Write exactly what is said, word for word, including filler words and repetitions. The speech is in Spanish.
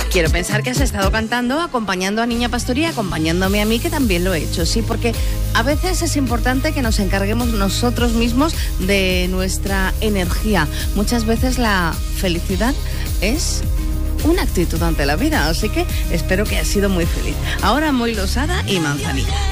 Quiero pensar que has estado cantando, acompañando a Niña Pastori y acompañándome a mí, que también lo he hecho, sí, porque a veces es importante que nos encarguemos nosotros mismos de nuestra energía. Muchas veces la felicidad es una actitud ante la vida, así que espero que hayas sido muy feliz. Ahora Muy Losada y Manzanilla.